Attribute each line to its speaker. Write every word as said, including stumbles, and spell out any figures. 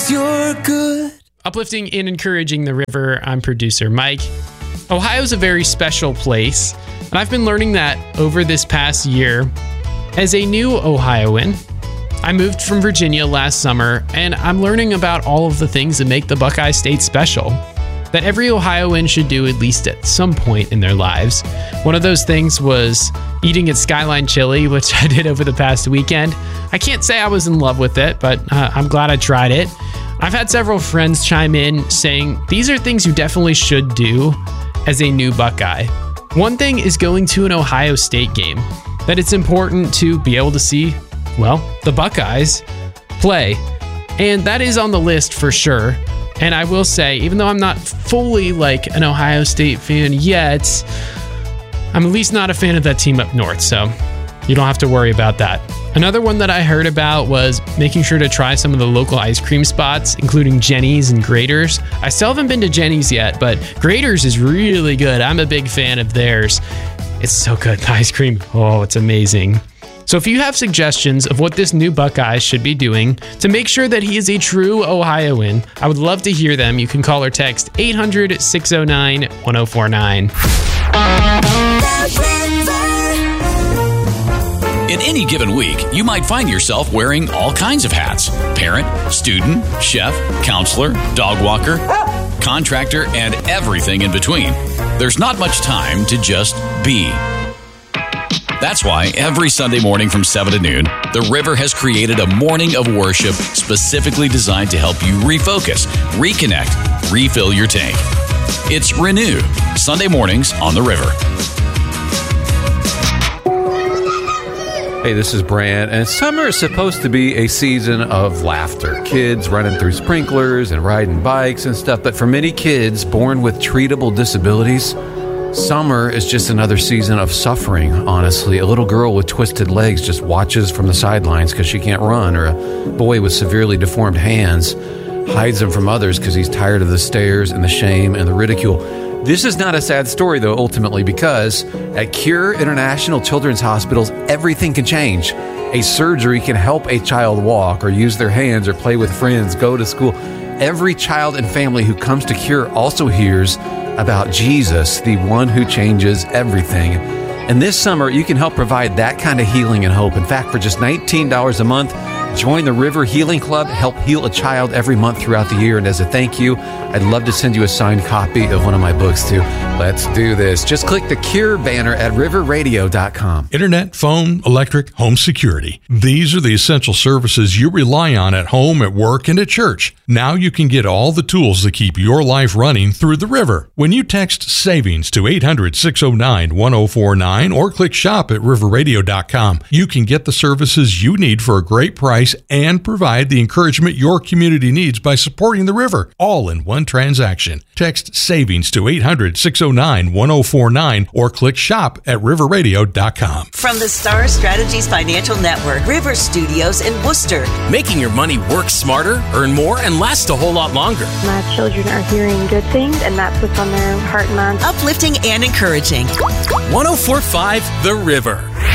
Speaker 1: 'cause you're good.
Speaker 2: Uplifting and encouraging the river, I'm producer Mike. Ohio's a very special place, and I've been learning that over this past year. As a new Ohioan, I moved from Virginia last summer, and I'm learning about all of the things that make the Buckeye State special, that every Ohioan should do at least at some point in their lives. One of those things was eating at Skyline Chili, which I did over the past weekend. I can't say I was in love with it, but uh, I'm glad I tried it. I've had several friends chime in saying these are things you definitely should do as a new Buckeye. One thing is going to an Ohio State game, that it's important to be able to see, well, the Buckeyes play. And that is on the list for sure. And I will say, even though I'm not fully like an Ohio State fan yet, I'm at least not a fan of that team up north, so you don't have to worry about that. Another one that I heard about was making sure to try some of the local ice cream spots, including Jenny's and Grater's. I still haven't been to Jenny's yet, but Grater's is really good. I'm a big fan of theirs. It's so good, the ice cream. Oh, it's amazing. So if you have suggestions of what this new Buckeye should be doing to make sure that he is a true Ohioan, I would love to hear them. You can call or text eight hundred, six oh nine, one oh four nine.
Speaker 3: In any given week, you might find yourself wearing all kinds of hats. Parent, student, chef, counselor, dog walker, contractor, and everything in between. There's not much time to just be. That's why every Sunday morning from seven to noon, The River has created a morning of worship specifically designed to help you refocus, reconnect, refill your tank. It's Renew, Sunday mornings on The River.
Speaker 4: Hey, this is Brant, and summer is supposed to be a season of laughter. Kids running through sprinklers and riding bikes and stuff, but for many kids born with treatable disabilities, summer is just another season of suffering, honestly. A little girl with twisted legs just watches from the sidelines because she can't run, or a boy with severely deformed hands hides them from others because he's tired of the stares and the shame and the ridicule. This is not a sad story, though, ultimately, because at Cure International Children's Hospitals, everything can change. A surgery can help a child walk or use their hands or play with friends, go to school. Every child and family who comes to Cure also hears about Jesus, the one who changes everything. And this summer, you can help provide that kind of healing and hope. In fact, for just nineteen dollars a month, join the River Healing Club, help heal a child every month throughout the year. And as a thank you, I'd love to send you a signed copy of one of my books, too. Let's do this. Just click the Cure banner at river radio dot com.
Speaker 5: Internet, phone, electric, home security. These are the essential services you rely on at home, at work, and at church. Now you can get all the tools that keep your life running through the River. When you text SAVINGS to eight hundred, six oh nine, one oh four nine or click shop at river radio dot com, you can get the services you need for a great price and provide the encouragement your community needs by supporting the River, all in one transaction. Text SAVINGS to eight hundred, six oh nine, one oh four nine or click shop at river radio dot com.
Speaker 6: From the Star Strategies Financial Network, River Studios in Worcester.
Speaker 7: Making your money work smarter, earn more, and last a whole lot longer.
Speaker 8: My children are hearing good things, and that's what's on their heart and mind.
Speaker 6: Uplifting and encouraging.
Speaker 7: one oh four point five The River.